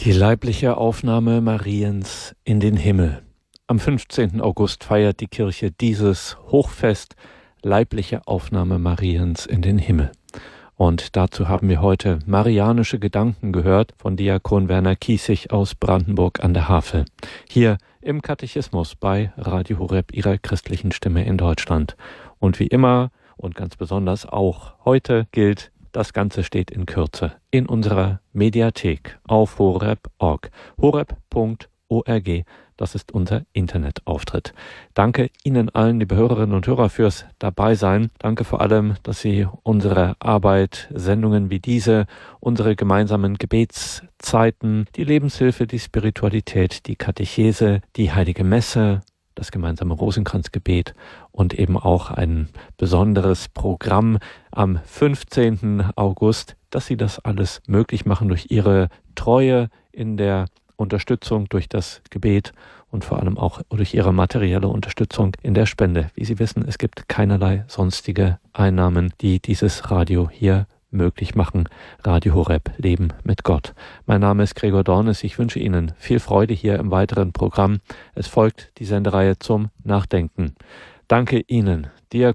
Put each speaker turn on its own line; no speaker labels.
Die leibliche Aufnahme Mariens in den Himmel. Am 15. August feiert die Kirche dieses Hochfest, leibliche Aufnahme Mariens in den Himmel. Und dazu haben wir heute marianische Gedanken gehört von Diakon Werner Kiesig aus Brandenburg an der Havel. Hier im Katechismus bei Radio Horeb, Ihrer christlichen Stimme in Deutschland. Und wie immer und ganz besonders auch heute gilt, das Ganze steht in Kürze in unserer Mediathek auf horeb.org. horeb.org, das ist unser Internetauftritt. Danke Ihnen allen, liebe Hörerinnen und Hörer, fürs Dabeisein. Danke vor allem, dass Sie unsere Arbeit, Sendungen wie diese, unsere gemeinsamen Gebetszeiten, die Lebenshilfe, die Spiritualität, die Katechese, die Heilige Messe, das gemeinsame Rosenkranzgebet und eben auch ein besonderes Programm am 15. August, dass Sie das alles möglich machen durch Ihre Treue in der Unterstützung, durch das Gebet und vor allem auch durch Ihre materielle Unterstützung in der Spende. Wie Sie wissen, es gibt keinerlei sonstige Einnahmen, die dieses Radio hier möglich machen. Radio Horeb, Leben mit Gott. Mein Name ist Gregor Dornis. Ich wünsche Ihnen viel Freude hier im weiteren Programm. Es folgt die Sendereihe zum Nachdenken. Danke Ihnen, Diakon